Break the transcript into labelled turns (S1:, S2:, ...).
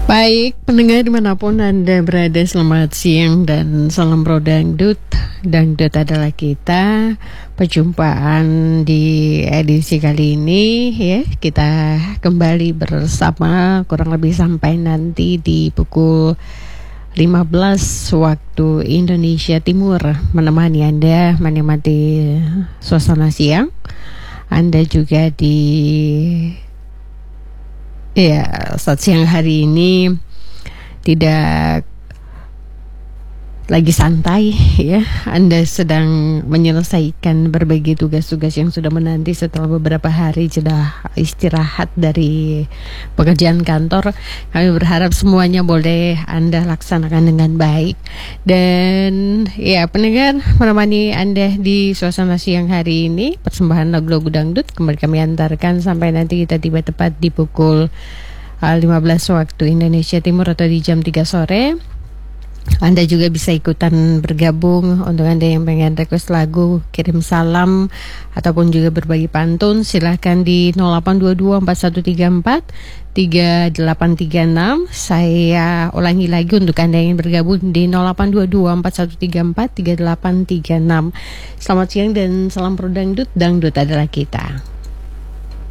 S1: Baik, pendengar dimanapun Anda berada, selamat siang dan salam pro dangdut. Dangdut adalah kita. Perjumpaan di edisi kali ini ya, kita kembali bersama kurang lebih sampai nanti di pukul 15 waktu Indonesia Timur, menemani Anda menikmati suasana siang. Anda juga saat siang hari ini tidak lagi santai ya. Anda sedang menyelesaikan berbagai tugas-tugas yang sudah menanti setelah beberapa hari jeda istirahat dari pekerjaan kantor. Kami berharap semuanya boleh Anda laksanakan dengan baik. Dan ya, pendengar, menemani Anda di suasana siang hari ini, persembahan lagu-lagu dangdut kembali kami antarkan sampai nanti kita tiba tepat di pukul 15 waktu Indonesia Timur atau di jam 3 sore. Anda juga bisa ikutan bergabung. Untuk Anda yang pengen request lagu, kirim salam ataupun juga berbagi pantun, silahkan di 082241343836. Saya ulangi lagi untuk Anda yang bergabung di 082241343836. Selamat siang dan salam pro dangdut. Dangdut adalah kita.